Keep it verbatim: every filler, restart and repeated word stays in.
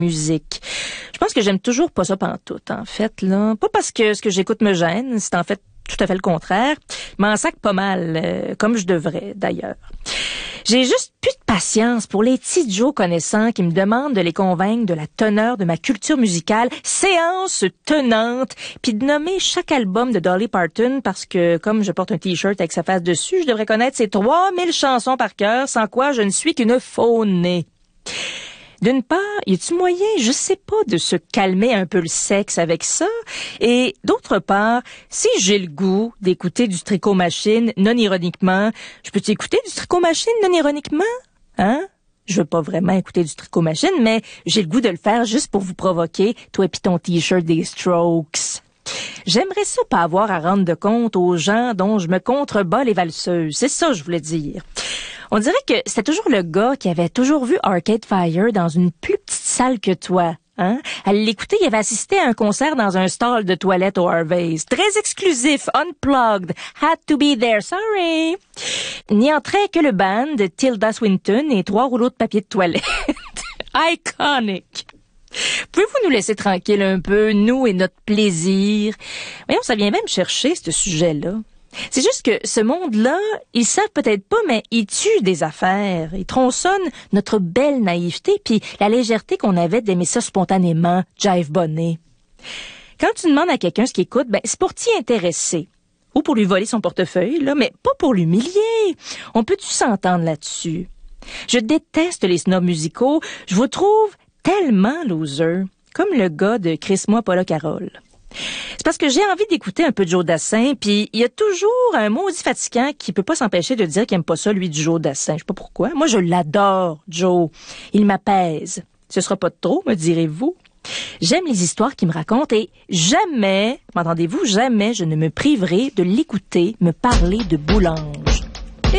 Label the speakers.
Speaker 1: musique. Je pense que j'aime toujours pas ça pantoute, en fait, là. Pas parce que ce que j'écoute me gêne, c'est en fait tout à fait le contraire. Je m'en sac pas mal, euh, comme je devrais, d'ailleurs. J'ai juste plus de patience pour les petits Joe connaissants qui me demandent de les convaincre de la teneur de ma culture musicale, séance tenante, puis de nommer chaque album de Dolly Parton parce que, comme je porte un t-shirt avec sa face dessus, je devrais connaître ses trois mille chansons par cœur, sans quoi je ne suis qu'une faux-née. D'une part, y a-t-il moyen, je sais pas, de se calmer un peu le sexe avec ça? Et d'autre part, si j'ai le goût d'écouter du Tricot Machine non ironiquement, je peux t'écouter du Tricot Machine non ironiquement? Hein? Je veux pas vraiment écouter du Tricot Machine, mais j'ai le goût de le faire juste pour vous provoquer, toi pis ton t-shirt des Strokes. J'aimerais ça pas avoir à rendre de compte aux gens dont je me contrebats les valseuses. C'est ça, je voulais dire. On dirait que c'était toujours le gars qui avait toujours vu Arcade Fire dans une plus petite salle que toi. Hein? À l'écouter, il avait assisté à un concert dans un stall de toilette au Harvey's. Très exclusif, unplugged, had to be there, sorry. N'y entrait que le band de Tilda Swinton et trois rouleaux de papier de toilette. Iconic. Pouvez-vous nous laisser tranquille un peu, nous et notre plaisir? Voyons, ça vient même chercher, ce sujet-là. C'est juste que ce monde-là, ils savent peut-être pas, mais ils tuent des affaires. Ils tronçonnent notre belle naïveté puis la légèreté qu'on avait d'aimer ça spontanément, jive bonnet. Quand tu demandes à quelqu'un ce qu'il écoute, ben c'est pour t'y intéresser. Ou pour lui voler son portefeuille, là, mais pas pour l'humilier. On peut-tu s'entendre là-dessus? Je déteste les snobs musicaux. Je vous trouve tellement loser. Comme le gars de Chris-moi Paula Carole. C'est parce que j'ai envie d'écouter un peu de Joe Dassin, puis il y a toujours un maudit fatigant qui peut pas s'empêcher de dire qu'il aime pas ça, lui, du Joe Dassin. Je sais pas pourquoi. Moi, je l'adore, Joe. Il m'apaise. Ce sera pas de trop, me direz-vous. J'aime les histoires qu'il me raconte et jamais, m'entendez-vous, jamais je ne me priverai de l'écouter me parler de Boulange.